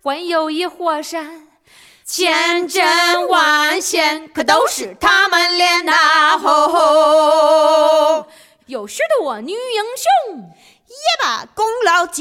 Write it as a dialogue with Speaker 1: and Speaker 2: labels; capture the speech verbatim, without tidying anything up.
Speaker 1: 环友谊火山，千针万线可都是他们练的。吼吼，有事的我女英雄
Speaker 2: 也把功劳